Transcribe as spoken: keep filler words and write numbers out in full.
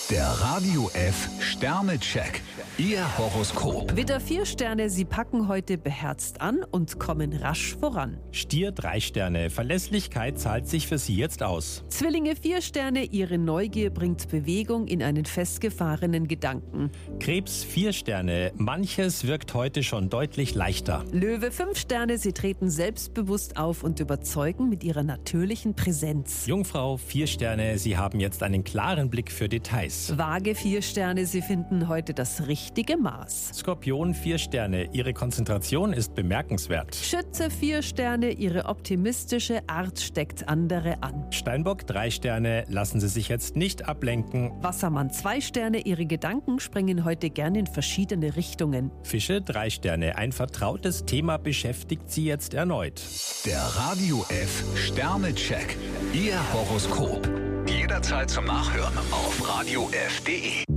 Der Radio F Sternecheck. Ihr Horoskop. Widder vier Sterne, Sie packen heute beherzt an und kommen rasch voran. Stier drei Sterne, Verlässlichkeit zahlt sich für Sie jetzt aus. Zwillinge vier Sterne, Ihre Neugier bringt Bewegung in einen festgefahrenen Gedanken. Krebs vier Sterne, manches wirkt heute schon deutlich leichter. Löwe fünf Sterne, Sie treten selbstbewusst auf und überzeugen mit Ihrer natürlichen Präsenz. Jungfrau vier Sterne, Sie haben jetzt einen klaren Blick für Details. Waage vier Sterne, Sie finden heute das richtige Maß. Skorpion vier Sterne, Ihre Konzentration ist bemerkenswert. Schütze vier Sterne, Ihre optimistische Art steckt andere an. Steinbock drei Sterne, lassen Sie sich jetzt nicht ablenken. Wassermann zwei Sterne, Ihre Gedanken springen heute gern in verschiedene Richtungen. Fische drei Sterne, ein vertrautes Thema beschäftigt Sie jetzt erneut. Der Radio F Sternecheck. Ihr Horoskop. Jederzeit zum Nachhören auf radio f punkt de.